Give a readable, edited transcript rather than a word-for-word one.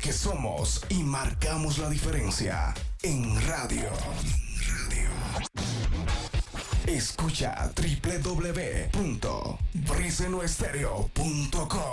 que somos y marcamos la diferencia en radio. Escucha www.brisenoestereo.com.